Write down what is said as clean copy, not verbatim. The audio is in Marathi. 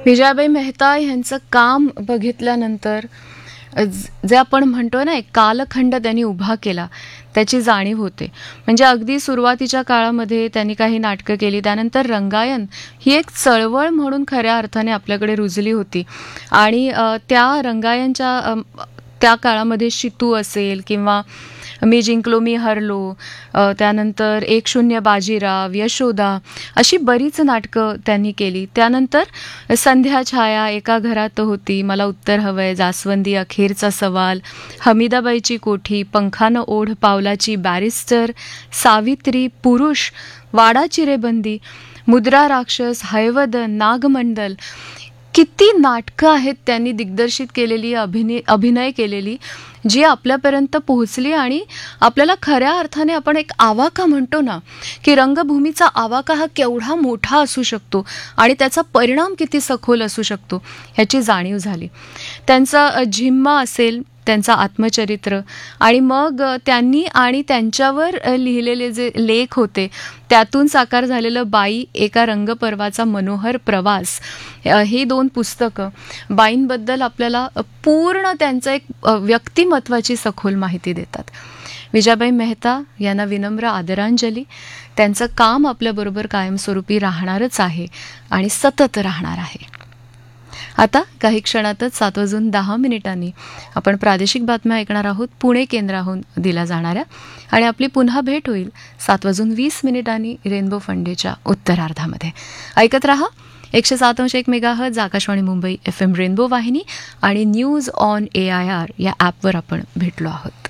विजयाबाई मेहता यांचं काम बघितल्यानंतर जे आपण म्हणतो ना, एक कालखंड त्यांनी उभा केला त्याची जाणीव होते. म्हणजे अगदी सुरुवातीच्या काळामध्ये त्यांनी काही नाटकं केली, त्यानंतर रंगायन ही एक चळवळ म्हणून खऱ्या अर्थाने आपल्याकडे रुजली होती. आणि त्या रंगायनच्या त्या काळामध्ये शितू असेल किंवा मी जिंकलो मी हरलो, त्यानंतर 1-0 बाजीराव, यशोदा, अशी बरीच नाटकं त्यांनी केली. त्यानंतर संध्या छाया, एका घरात होती, मला उत्तर हवंय, जास्वंदी, अखेरचा सवाल, हमीदाबाईची कोठी, पंखानं ओढ पावलाची, बॅरिस्टर, सावित्री, पुरुष, वाडाची रेबंदी, मुद्रा राक्षस, हैवदन, नागमंडल, किती नाटकं आहेत त्यांनी दिग्दर्शित केलेली, अभिनय केलेली, जी आपल्यापर्यंत पोहोचली. आणि आपल्याला खऱ्या अर्थाने आपण एक आवाका म्हणतो ना, की रंगभूमीचा आवाका हा केवढा मोठा असू शकतो आणि त्याचा परिणाम किती सखोल असू शकतो ह्याची जाणीव झाली. त्यांचा झिम्मा असेल, त्यांचा आत्मचरित्र, आणि मग त्यांनी आणि त्यांच्यावर लिहिलेले जे लेख होते त्यातून साकार झालेलं बाई, एका रंगपर्वाचा मनोहर प्रवास, ही 2 पुस्तकं बाईंबद्दल आपल्याला पूर्ण त्यांचं एक व्यक्तिमत्वाची सखोल माहिती देतात. विजयाबाई मेहता यांना विनम्र आदरांजली. त्यांचं काम आपल्याबरोबर कायमस्वरूपी राहणारच आहे आणि सतत राहणार आहे. आता काही क्षणातच 7:10 आपण प्रादेशिक बातम्या ऐकणार आहोत पुणे केंद्राहून दिल्या जाणाऱ्या, आणि आपली पुन्हा भेट होईल 7:20 रेनबो फंडेच्या उत्तरार्धामध्ये. ऐकत रहा 107.1 megahertz Akashvani Mumbai FM rainbow वाहिनी आणि न्यूज ऑन AIR या ॲपवर आपण भेटलो आहोत.